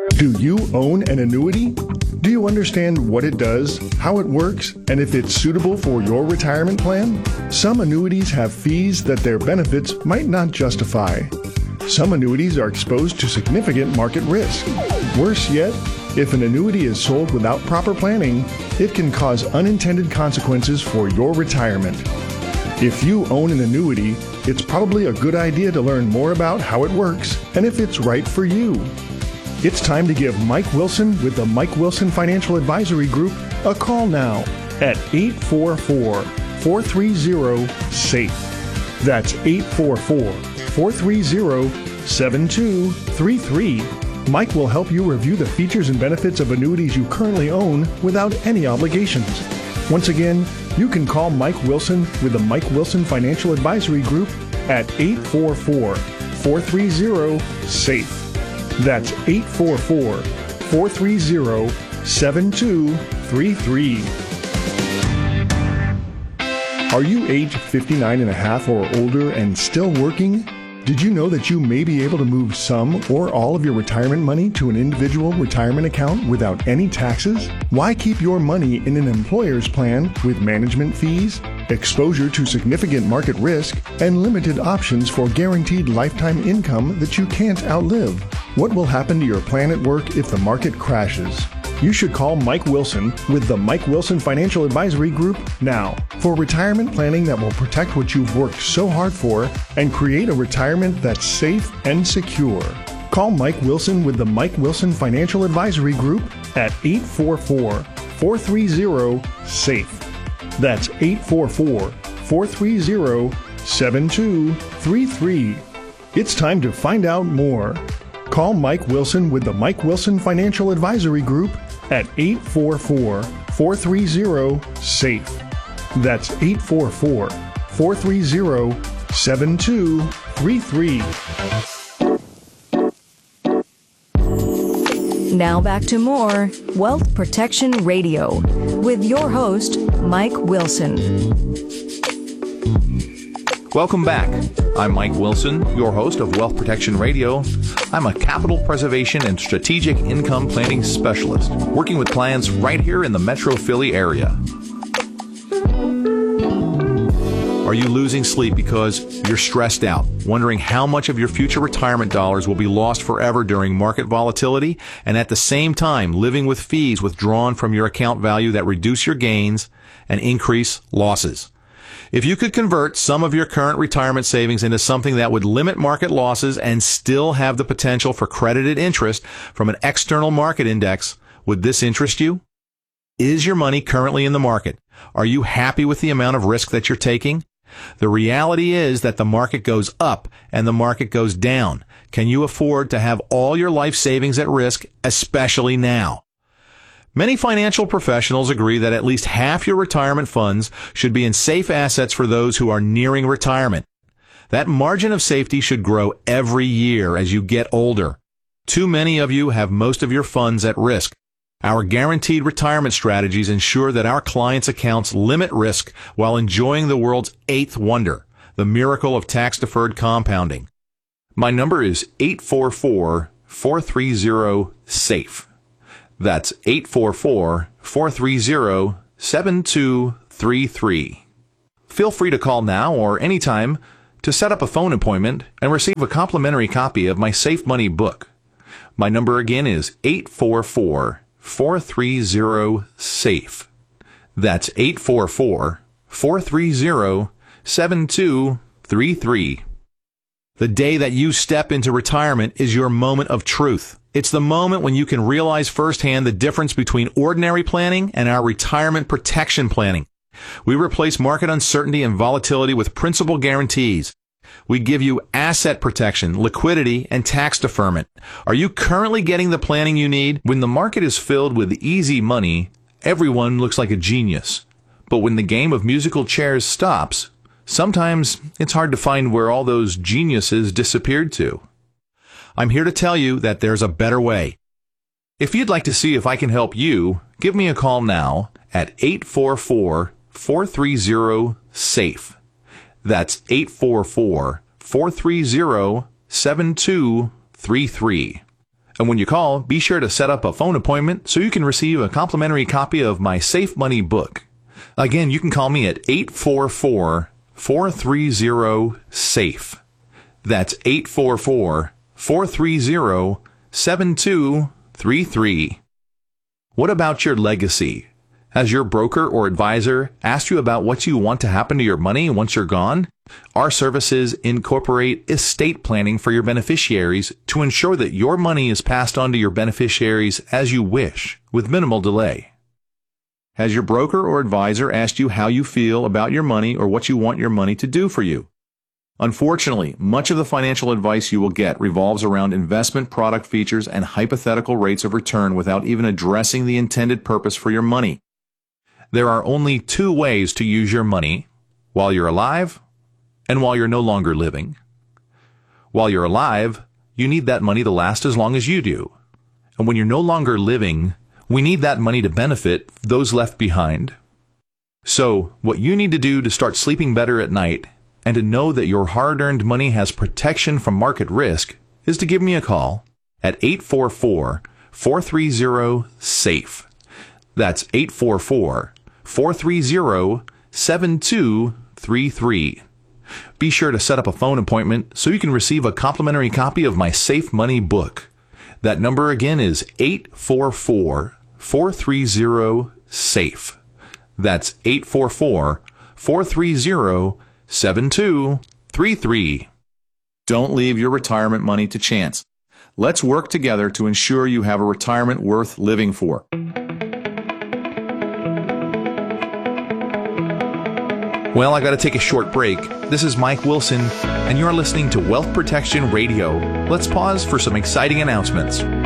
Do you own an annuity? Do you understand what it does, how it works, and if it's suitable for your retirement plan? Some annuities have fees that their benefits might not justify. Some annuities are exposed to significant market risk. Worse yet, if an annuity is sold without proper planning, it can cause unintended consequences for your retirement. If you own an annuity, it's probably a good idea to learn more about how it works and if it's right for you. It's time to give Mike Wilson with the Mike Wilson Financial Advisory Group a call now at 844-430-SAFE. That's 844-430-7233. Mike will help you review the features and benefits of annuities you currently own without any obligations. Once again, you can call Mike Wilson with the Mike Wilson Financial Advisory Group at 844-430-SAFE. That's 844-430-7233. Are you age 59 and a half or older and still working? Did you know that you may be able to move some or all of your retirement money to an individual retirement account without any taxes? Why keep your money in an employer's plan with management fees, exposure to significant market risk, and limited options for guaranteed lifetime income that you can't outlive? What will happen to your plan at work if the market crashes? You should call Mike Wilson with the Mike Wilson Financial Advisory Group now for retirement planning that will protect what you've worked so hard for and create a retirement that's safe and secure. Call Mike Wilson with the Mike Wilson Financial Advisory Group at 844-430-SAFE. That's 844-430-7233. It's time to find out more. Call Mike Wilson with the Mike Wilson Financial Advisory Group at 844-430-SAFE. That's 844-430-7233. Now back to more Wealth Protection Radio with your host, Mike Wilson. Welcome back. I'm Mike Wilson, your host of Wealth Protection Radio. I'm a capital preservation and strategic income planning specialist, working with clients right here in the Metro Philly area. Are you losing sleep because you're stressed out, wondering how much of your future retirement dollars will be lost forever during market volatility, and at the same time living with fees withdrawn from your account value that reduce your gains and increase losses? If you could convert some of your current retirement savings into something that would limit market losses and still have the potential for credited interest from an external market index, would this interest you? Is your money currently in the market? Are you happy with the amount of risk that you're taking? The reality is that the market goes up and the market goes down. Can you afford to have all your life savings at risk, especially now? Many financial professionals agree that at least half your retirement funds should be in safe assets for those who are nearing retirement. That margin of safety should grow every year as you get older. Too many of you have most of your funds at risk. Our guaranteed retirement strategies ensure that our clients' accounts limit risk while enjoying the world's eighth wonder, the miracle of tax-deferred compounding. My number is 844-430-SAFE. That's 844-430-7233. Feel free to call now or anytime to set up a phone appointment and receive a complimentary copy of my Safe Money book. My number again is 844-430-SAFE. That's 844-430-7233. The day that you step into retirement is your moment of truth. It's the moment when you can realize firsthand the difference between ordinary planning and our retirement protection planning. We replace market uncertainty and volatility with principal guarantees. We give you asset protection, liquidity, and tax deferment. Are you currently getting the planning you need? When the market is filled with easy money, everyone looks like a genius. But when the game of musical chairs stops, sometimes it's hard to find where all those geniuses disappeared to. I'm here to tell you that there's a better way. If you'd like to see if I can help you, give me a call now at 844-430-SAFE. That's 844-430-7233. And when you call, be sure to set up a phone appointment so you can receive a complimentary copy of my Safe Money book. Again, you can call me at 844-430-SAFE. That's 844-430-7233. What about your legacy? Has your broker or advisor asked you about what you want to happen to your money once you're gone? Our services incorporate estate planning for your beneficiaries to ensure that your money is passed on to your beneficiaries as you wish, with minimal delay. Has your broker or advisor asked you how you feel about your money or what you want your money to do for you? Unfortunately, much of the financial advice you will get revolves around investment product features and hypothetical rates of return without even addressing the intended purpose for your money. There are only two ways to use your money: while you're alive and while you're no longer living. While you're alive, you need that money to last as long as you do. And when you're no longer living, we need that money to benefit those left behind. So, what you need to do to start sleeping better at night and to know that your hard-earned money has protection from market risk is to give me a call at 844-430-SAFE. That's 844-430-7233. Be sure to set up a phone appointment so you can receive a complimentary copy of my Safe Money book. That number again is 844-430-SAFE. That's 844-430-7233. Don't leave your retirement money to chance. Let's work together to ensure you have a retirement worth living for. Well, I got to take a short break. This is Mike Wilson, and you're listening to Wealth Protection Radio. Let's pause for some exciting announcements.